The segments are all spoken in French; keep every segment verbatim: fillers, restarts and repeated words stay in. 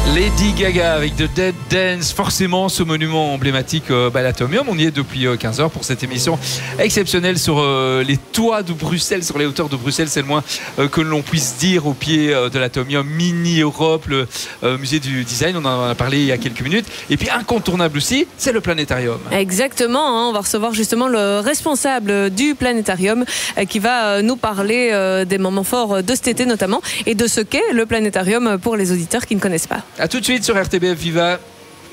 Lady Gaga avec The Dead Dance, forcément ce monument emblématique euh, bah, l'Atomium. On y est depuis euh, quinze heures pour cette émission exceptionnelle sur euh, les toits de Bruxelles, sur les hauteurs de Bruxelles, c'est le moins euh, que l'on puisse dire, au pied euh, de l'Atomium, Mini Europe, le euh, musée du design, on en a parlé il y a quelques minutes. Et puis incontournable aussi, c'est le planétarium. Exactement, hein, on va recevoir justement le responsable du planétarium euh, qui va euh, nous parler euh, des moments forts de cet été notamment et de ce qu'est le planétarium pour les auditeurs qui ne connaissent pas. A tout de suite sur R T B F Viva.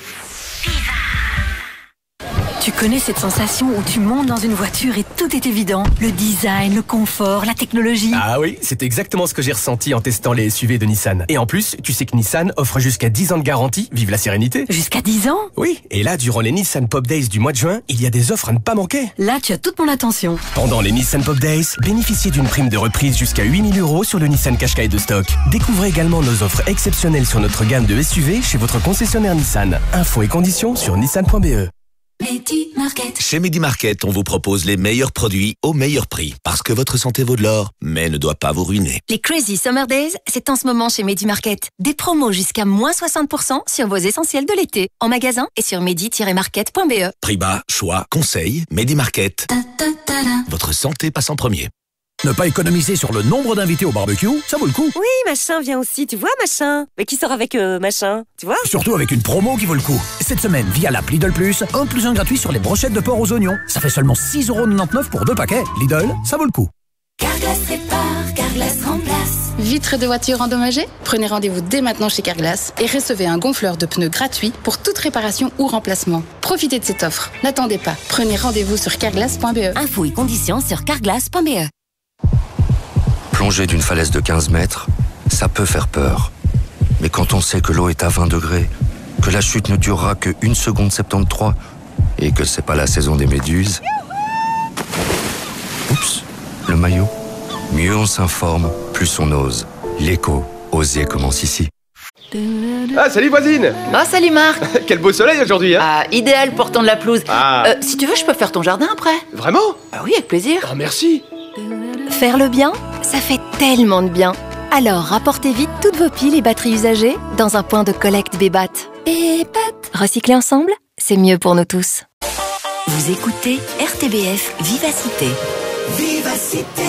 Tu connais cette sensation où tu montes dans une voiture et tout est évident? Le design, le confort, la technologie. Ah oui, c'est exactement ce que j'ai ressenti en testant les S U V de Nissan. Et en plus, tu sais que Nissan offre jusqu'à dix ans de garantie. Vive la sérénité. Jusqu'à dix ans? Oui, et là, durant les Nissan Pop Days du mois de juin, il y a des offres à ne pas manquer. Là, tu as toute mon attention. Pendant les Nissan Pop Days, bénéficiez d'une prime de reprise jusqu'à huit mille euros sur le Nissan Qashqai de stock. Découvrez également nos offres exceptionnelles sur notre gamme de S U V chez votre concessionnaire Nissan. Infos et conditions sur nissan point b e. Medi Market. Chez Medi Market, on vous propose les meilleurs produits au meilleur prix. Parce que votre santé vaut de l'or, mais ne doit pas vous ruiner. Les Crazy Summer Days, c'est en ce moment chez Medi Market. Des promos jusqu'à moins soixante pour cent sur vos essentiels de l'été. En magasin et sur medi tiret market point b e. Prix bas, choix, conseils, Medi Market. Ta, ta, ta, ta. Votre santé passe en premier. Ne pas économiser sur le nombre d'invités au barbecue, ça vaut le coup. Oui, machin vient aussi, tu vois, machin. Mais qui sort avec euh, machin, tu vois? Surtout avec une promo qui vaut le coup. Cette semaine, via l'app Lidl Plus, un plus un gratuit sur les brochettes de porc aux oignons. Ça fait seulement six euros quatre-vingt-dix-neuf pour deux paquets. Lidl, ça vaut le coup. Carglass répare, Carglass remplace. Vitres de voiture endommagées? Prenez rendez-vous dès maintenant chez Carglass et recevez un gonfleur de pneus gratuit pour toute réparation ou remplacement. Profitez de cette offre. N'attendez pas. Prenez rendez-vous sur carglass point b e. Infos et conditions sur carglass point b e. Plonger d'une falaise de quinze mètres, ça peut faire peur. Mais quand on sait que l'eau est à vingt degrés, que la chute ne durera que une seconde soixante-treize et que c'est pas la saison des méduses... Oups, le maillot. Mieux on s'informe, plus on ose. L'écho, oser commence ici. Ah, salut voisine. Ah, salut Marc. Quel beau soleil aujourd'hui, hein. Ah, idéal pour tondre la pelouse. Ah. Euh, si tu veux, je peux faire ton jardin après. Vraiment? Ah oui, avec plaisir. Ah, merci. Faire le bien, ça fait tellement de bien. Alors, rapportez vite toutes vos piles et batteries usagées dans un point de collecte Bébat. Bébat. Recycler ensemble, c'est mieux pour nous tous. Vous écoutez R T B F Vivacité. Vivacité.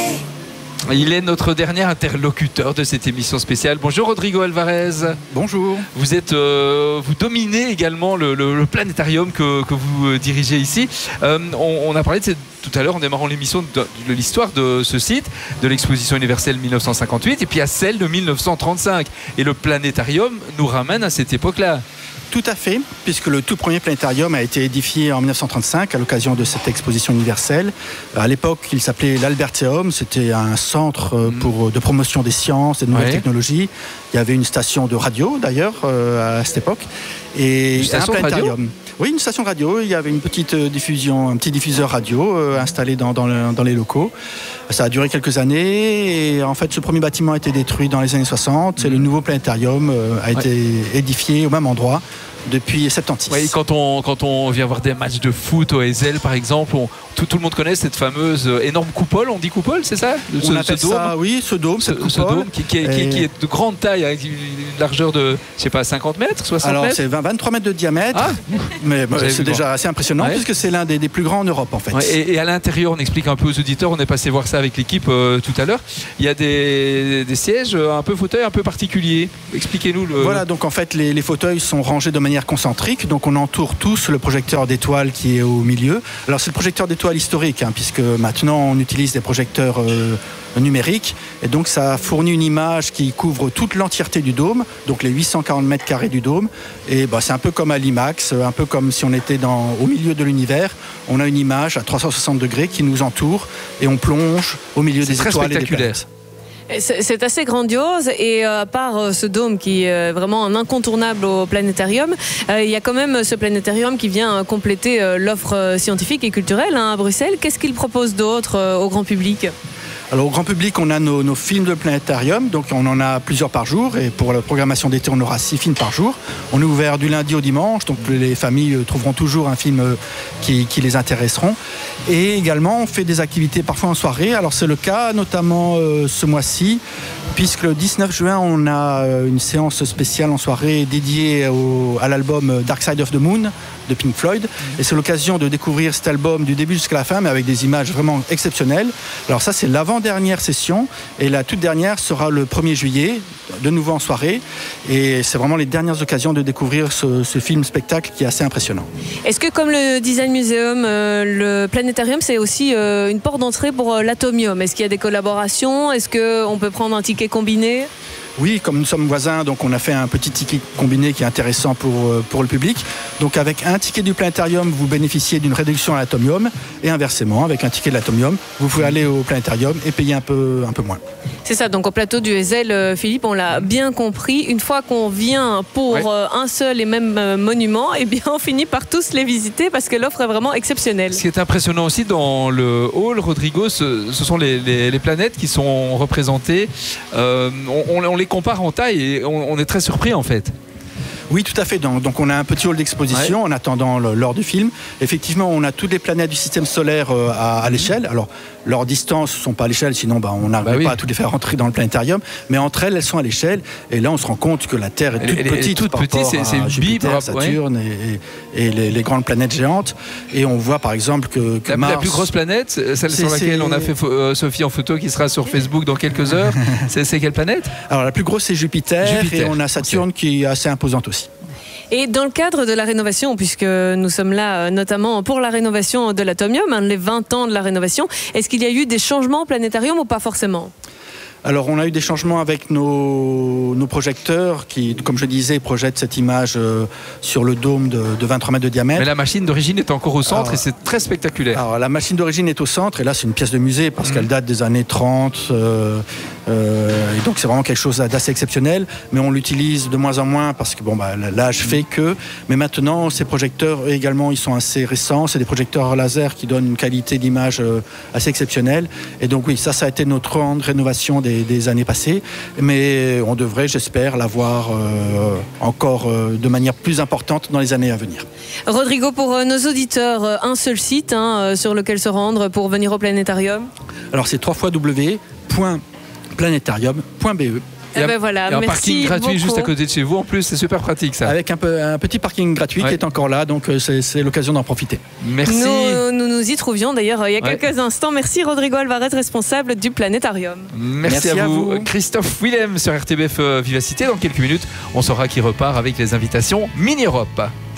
Il est notre dernier interlocuteur de cette émission spéciale. Bonjour Rodrigo Alvarez. Bonjour. Vous êtes, euh, vous dominez également le, le, le planétarium que, que vous dirigez ici. Euh, on, on a parlé de cette, tout à l'heure en démarrant l'émission de, de l'histoire de ce site, de l'exposition universelle mille neuf cent cinquante-huit et puis à celle de mille neuf cent trente-cinq. Et le planétarium nous ramène à cette époque-là. Tout à fait, puisque le tout premier planétarium a été édifié en mille neuf cent trente-cinq à l'occasion de cette exposition universelle. À l'époque, il s'appelait l'Albertéum. C'était un centre pour, de promotion des sciences et de nouvelles ouais. technologies. Il y avait une station de radio, d'ailleurs, à cette époque. Et une station un planétarium. Radio ? Oui, une station radio. Il y avait une petite diffusion, un petit diffuseur radio euh, installé dans, dans, le, dans les locaux. Ça a duré quelques années et en fait, ce premier bâtiment a été détruit dans les années soixante. Et le nouveau planétarium euh, a été ouais. édifié au même endroit depuis soixante-seize. Oui, quand on, quand on vient voir des matchs de foot au Ezel par exemple, on, tout, tout le monde connaît cette fameuse énorme coupole, on dit coupole, c'est ça? ce, On appelle ce dôme, ça, oui, ce dôme, ce, cette ce dôme qui, qui, est, et... qui, est, qui est de grande taille, avec une largeur de, je sais pas, cinquante mètres, soixante Alors, mètres. c'est vingt-trois mètres de diamètre, ah mais bah, c'est déjà voir. assez impressionnant ouais. puisque c'est l'un des, des plus grands en Europe en fait. Ouais, et, et à l'intérieur, on explique un peu aux auditeurs, on est passé voir ça avec l'équipe euh, tout à l'heure, il y a des, des sièges un peu fauteuils un peu particuliers. Expliquez-nous. Le... Voilà, donc en fait, les, les fauteuils sont rangés de manière concentrique. Donc on entoure tous le projecteur d'étoiles qui est au milieu. Alors c'est le projecteur d'étoiles historique, hein, puisque maintenant on utilise des projecteurs euh, numériques. Et donc ça fournit une image qui couvre toute l'entièreté du dôme, donc les huit cent quarante mètres carrés du dôme. Et bah, c'est un peu comme à l'IMAX, un peu comme si on était dans, au milieu de l'univers. On a une image à trois cent soixante degrés qui nous entoure et on plonge au milieu des étoiles et des planètes. C'est assez grandiose et à part ce dôme qui est vraiment un incontournable au planétarium, il y a quand même ce planétarium qui vient compléter l'offre scientifique et culturelle à Bruxelles. Qu'est-ce qu'il propose d'autre au grand public ? Alors au grand public, on a nos, nos films de planétarium, donc on en a plusieurs par jour, et pour la programmation d'été, on aura six films par jour. On est ouvert du lundi au dimanche, donc les familles trouveront toujours un film qui, qui les intéresseront. Et également, on fait des activités parfois en soirée. Alors c'est le cas notamment euh, ce mois-ci, puisque le dix-neuf juin, on a une séance spéciale en soirée dédiée au, à l'album Dark Side of the Moon de Pink Floyd. Et c'est l'occasion de découvrir cet album du début jusqu'à la fin, mais avec des images vraiment exceptionnelles. Alors ça, c'est l'avant-dernière session, et la toute dernière sera le premier juillet, de nouveau en soirée. Et c'est vraiment les dernières occasions de découvrir ce, ce film-spectacle qui est assez impressionnant. Est-ce que, comme le Design Museum, euh, le planétarium, c'est aussi euh, une porte d'entrée pour euh, l'Atomium? Est-ce qu'il y a des collaborations? Est-ce qu'on peut prendre un ticket combiné? Oui, comme nous sommes voisins, donc on a fait un petit ticket combiné qui est intéressant pour, pour le public. Donc avec un ticket du planétarium, vous bénéficiez d'une réduction à l'Atomium, et inversement, avec un ticket de l'Atomium, vous pouvez aller au planétarium et payer un peu, un peu moins. C'est ça, donc au plateau du Hezel, Philippe, on l'a bien compris, une fois qu'on vient pour ouais. un seul et même monument, eh bien on finit par tous les visiter parce que l'offre est vraiment exceptionnelle. Ce qui est impressionnant aussi dans le hall, Rodrigo, ce, ce sont les, les, les planètes qui sont représentées. Euh, on, on les compare en taille et on, on est très surpris en fait. Oui, tout à fait. Donc, donc on a un petit hall d'exposition ouais. en attendant le, l'heure du film. Effectivement, on a toutes les planètes du système solaire euh, à, à l'échelle. Alors, leurs distances ne sont pas à l'échelle, sinon bah, on n'arrive bah oui. pas à toutes les faire rentrer dans le planétarium. Mais entre elles, elles sont à l'échelle. Et là, on se rend compte que la Terre est toute elle, petite. Toute par petite, c'est, c'est une Jupiter, bible, Saturne ouais. et, et, et les, les grandes planètes géantes. Et on voit par exemple que, que la, Mars... la plus grosse planète, celle c'est, sur laquelle c'est... on a fait euh, Sophie en photo, qui sera sur Facebook dans quelques heures. c'est, c'est quelle planète? Alors, la plus grosse, c'est Jupiter. Jupiter. Et on a Saturne okay. qui est assez imposante aussi. Et dans le cadre de la rénovation, puisque nous sommes là notamment pour la rénovation de l'Atomium, hein, les vingt ans de la rénovation, est-ce qu'il y a eu des changements au planétarium ou pas forcément ? Alors on a eu des changements avec nos, nos projecteurs qui, comme je disais, projettent cette image euh, sur le dôme de, de vingt-trois mètres de diamètre. Mais la machine d'origine est encore au centre alors, et c'est très spectaculaire. Alors la machine d'origine est au centre et là c'est une pièce de musée parce mmh. qu'elle date des années trente euh, euh, et donc c'est vraiment quelque chose d'assez exceptionnel, mais on l'utilise de moins en moins parce que bon, bah, l'âge fait que, mais maintenant ces projecteurs également ils sont assez récents, c'est des projecteurs laser qui donnent une qualité d'image euh, assez exceptionnelle et donc oui, ça ça a été notre grande rénovation des Des, des années passées, mais on devrait, j'espère, l'avoir euh, encore euh, de manière plus importante dans les années à venir. Rodrigo, pour euh, nos auditeurs, euh, un seul site hein, euh, sur lequel se rendre pour venir au planétarium? Alors c'est w w w point planétarium point b e. Et, eh ben voilà, et un merci parking gratuit beaucoup. Juste à côté de chez vous en plus, c'est super pratique ça. Avec un, peu, un petit parking gratuit ouais. qui est encore là, donc c'est, c'est l'occasion d'en profiter. Merci. Nous nous, nous y trouvions d'ailleurs il y a ouais. quelques instants. Merci Rodrigo Alvarez, responsable du planétarium. Merci, merci à, vous. à vous. Christophe Willem sur R T B F Vivacité. Dans quelques minutes, on saura qui repart avec les invitations Mini Europe.